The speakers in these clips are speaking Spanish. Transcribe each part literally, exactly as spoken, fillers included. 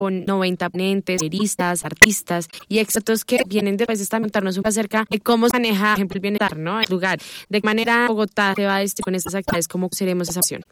con noventa ponentes, periodistas, artistas y expertos que vienen después de contarnos un poco acerca de cómo se maneja, por ejemplo, el bienestar, ¿no? El lugar, de qué manera Bogotá se va este, con estas actividades, cómo seremos esa acción.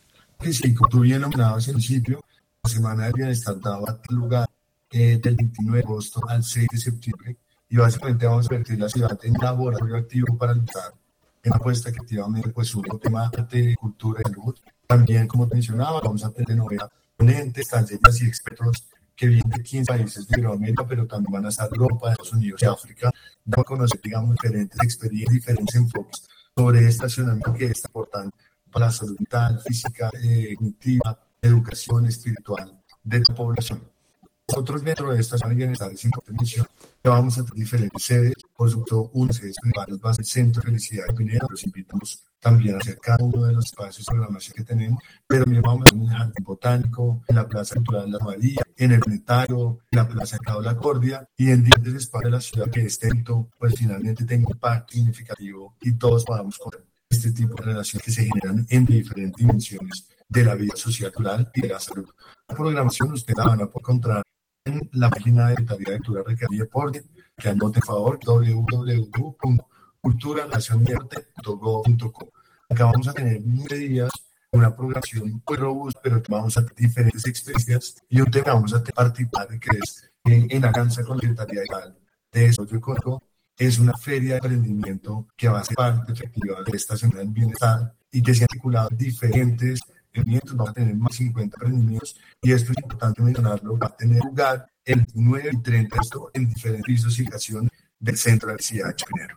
Sí, como tú bien nombrabas en el sitio, la Semana del Bienestar daba lugar eh, del veintinueve de agosto al seis de septiembre y básicamente vamos a convertir la ciudad en un laboratorio activo para el bienestar, en una apuesta que activamente pues un tema de arte, cultura y salud. También, como te mencionaba, vamos a tener noventa ponentes, talleres y expertos que vienen de quince países de Iberoamérica, pero también van a estar Europa, Estados Unidos y África, dando a conocer, digamos, diferentes experiencias, diferentes enfoques sobre este estacionamiento que es importante para la salud mental, física, eh, cognitiva, educación espiritual de la población. Nosotros dentro de esta zona de bienestar es importante mencionar que vamos a tener diferentes sedes, por supuesto una sede principal va a ser el Centro de Felicidad de Pineda, los invitamos también a hacer cada uno de los espacios de programación que tenemos, pero también vamos a tener en el Jardín Botánico, en la Plaza Cultural de la María, en el Planetario, en la Plaza de Cabo La Cordia y en diferentes espacios de la ciudad que este evento pues finalmente tenga un impacto significativo y todos podamos conocer este tipo de relaciones que se generan en diferentes dimensiones de la vida social, cultural y de la salud. La programación ustedes la van a poder encontrar en la página de Secretaría de Cultura, Recreación y Deporte, que anote por favor doble u doble u doble u punto cultura recreación y deporte punto gob punto co. Acá vamos a tener nueve días, una programación muy robusta, pero vamos a tener diferentes experiencias y un tema que vamos a participar que es eh, en alianza con la Secretaría de Desarrollo Económico. Es una feria de emprendimiento que va a ser parte efectiva de esta Semana del Bienestar y que se ha articulado diferentes emprendimientos. Vamos a tener más de cincuenta emprendimientos y esto es importante mencionarlo, va a tener lugar el veintinueve y treinta de agosto en diferentes pisos y locaciones del Centro de la Ciudad de Chapinero.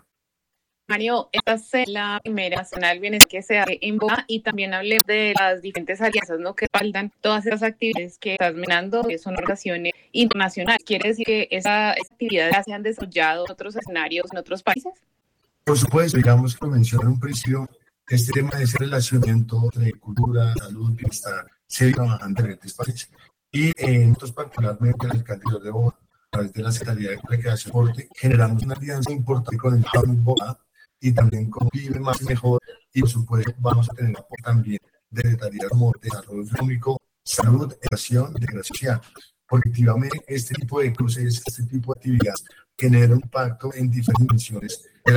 Mario, esta es la primera Semana del Bienestar que se hace en Bogotá y también hablé de las diferentes alianzas, ¿no?, que respaldan todas esas actividades que estás mencionando, que son organizaciones internacionales. ¿Quiere decir que esas actividades se han desarrollado en otros escenarios, en otros países? Por supuesto, digamos que lo mencioné en un principio, este tema de ese relacionamiento entre cultura, salud, bienestar, se trabaja en diferentes países. Y en nosotros particularmente, el alcalde de Bogotá, a través de la Secretaría de Recreación y Deporte, generamos una alianza importante con el Jardín Bogotá y también con Vive Más y Mejor, y por supuesto vamos a tener apoyo también de secretarías como Desarrollo Económico, Salud, Educación y Integración Social. Porque efectivamente este tipo de cruces, este tipo de actividades genera un impacto en diferentes dimensiones